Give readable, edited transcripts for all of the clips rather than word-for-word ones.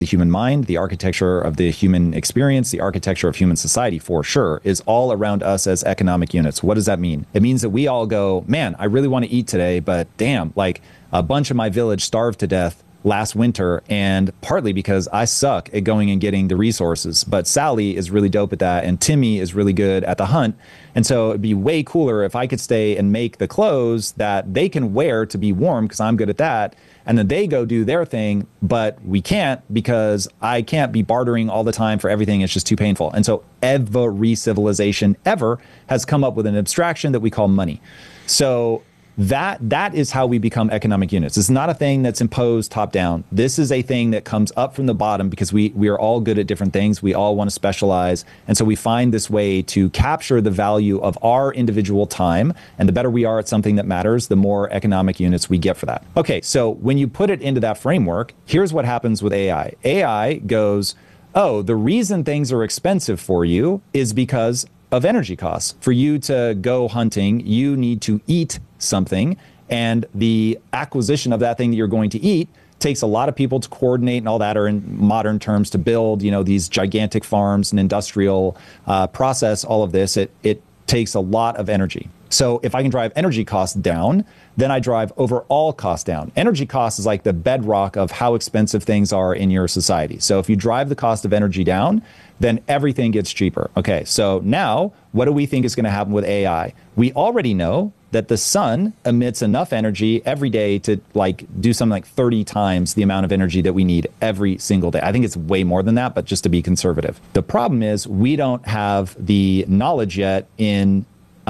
the human mind, the architecture of the human experience, the architecture of human society for sure is all around us as economic units. What does that mean? It means that we all go, man, I really want to eat today, but damn, like a bunch of my village starved to death last winter, and partly because I suck at going and getting the resources, but Sally is really dope at that, and Timmy is really good at the hunt. And so it'd be way cooler if I could stay and make the clothes that they can wear to be warm because I'm good at that. And then they go do their thing, but we can't because I can't be bartering all the time for everything. It's just too painful. And so every civilization ever has come up with an abstraction that we call money. So that is how we become economic units. It's not a thing that's imposed top down. This is a thing that comes up from the bottom because we are all good at different things. We all want to specialize. And so we find this way to capture the value of our individual time. And the better we are at something that matters, the more economic units we get for that. Okay, so when you put it into that framework, here's what happens with AI. AI goes, oh, the reason things are expensive for you is because of energy costs. For you to go hunting, you need to eat something, and the acquisition of that thing that you're going to eat takes a lot of people to coordinate and all that, or in modern terms to build, you know, these gigantic farms and industrial process, all of this, it takes a lot of energy. So if I can drive energy costs down, then I drive overall costs down. Energy cost is like the bedrock of how expensive things are in your society. So if you drive the cost of energy down, then everything gets cheaper. Okay, so now what do we think is going to happen with AI? We already know that the sun emits enough energy every day to like do something like 30 times the amount of energy that we need every single day. I think it's way more than that, but just to be conservative. The problem is we don't have the knowledge yet in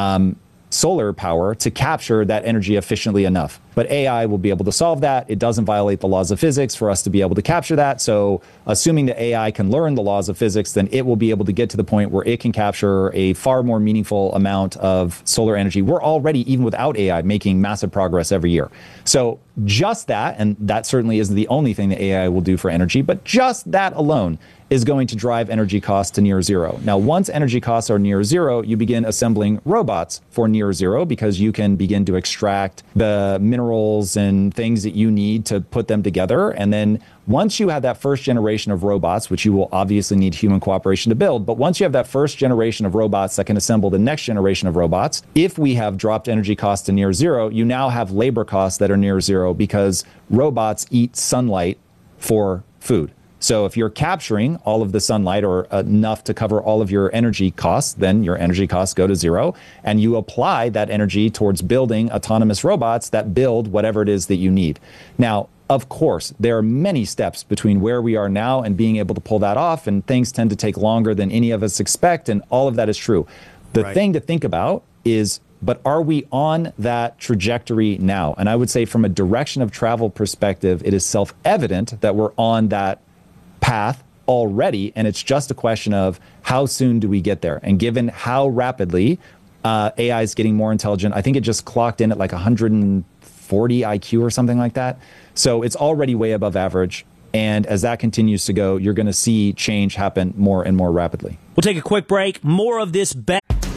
solar power to capture that energy efficiently enough. But AI will be able to solve that. It doesn't violate the laws of physics for us to be able to capture that. So assuming that AI can learn the laws of physics, then it will be able to get to the point where it can capture a far more meaningful amount of solar energy. We're already, even without AI, making massive progress every year. So just that, and that certainly isn't the only thing that AI will do for energy, but just that alone is going to drive energy costs to near zero. Now, once energy costs are near zero, you begin assembling robots for near zero because you can begin to extract the minerals and things that you need to put them together. And then once you have that first generation of robots, which you will obviously need human cooperation to build, but once you have that first generation of robots that can assemble the next generation of robots, if we have dropped energy costs to near zero, you now have labor costs that are near zero because robots eat sunlight for food. So if you're capturing all of the sunlight or enough to cover all of your energy costs, then your energy costs go to zero, and you apply that energy towards building autonomous robots that build whatever it is that you need. Now, of course, there are many steps between where we are now and being able to pull that off, and things tend to take longer than any of us expect, and all of that is true. The thing to think about is, but are we on that trajectory now? And I would say from a direction of travel perspective, it is self-evident that we're on that path already, and it's just a question of how soon do we get there. And given how rapidly AI is getting more intelligent, I think it just clocked in at like 140 IQ or something like that. So it's already way above average. And as that continues to go, you're going to see change happen more and more rapidly. We'll take a quick break. More of this back.